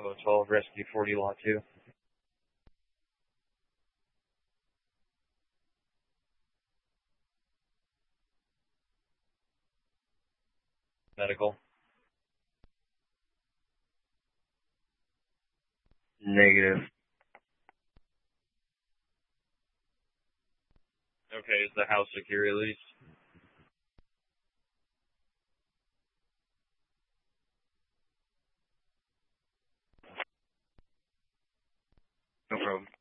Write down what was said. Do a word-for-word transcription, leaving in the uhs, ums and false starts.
Bravo twelve, Rescue forty, Lot two. Medical. Negative. Okay, is the house secure at least? No problem.